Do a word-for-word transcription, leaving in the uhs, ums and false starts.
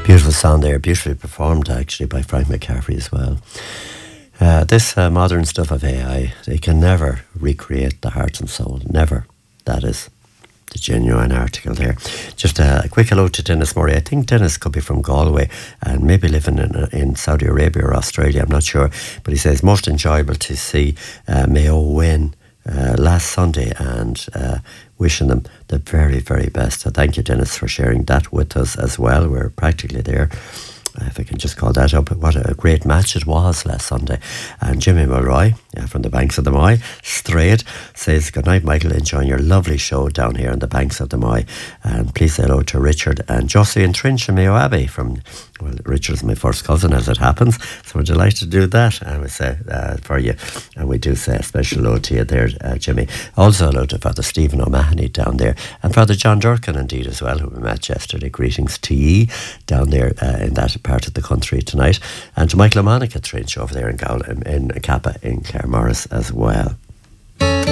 Beautiful song there, beautifully performed actually by Frank McCaffrey as well. Uh, this uh, modern stuff of A I, they can never recreate the heart and soul, never. That is the genuine article there. Just a, a quick hello to Dennis Murray. I think Dennis could be from Galway and maybe living in, in Saudi Arabia or Australia, I'm not sure. But he says, most enjoyable to see uh, Mayo win uh, last Sunday, and uh, wishing them the very, very best. So thank you, Dennis, for sharing that with us as well. We're practically there. If I can just call that up, what a great match it was last Sunday. And Jimmy Mulroy, yeah, from the banks of the Moy, straight, says, good night, Michael, enjoying your lovely show down here on the banks of the Moy. And please say hello to Richard and Josie and Trinch and Mayo Abbey from, well, Richard's my first cousin as it happens, so we're delighted to do that, and we say uh, for you, and we do say a special hello to you there, uh, Jimmy. Also hello to Father Stephen O'Mahony down there, and Father John Durkin indeed as well, who we met yesterday. Greetings to ye down there uh, in that part of the country tonight, and to Michael and Monica Trinch over there in, Gowl- in, in Kappa in Claremorris as well.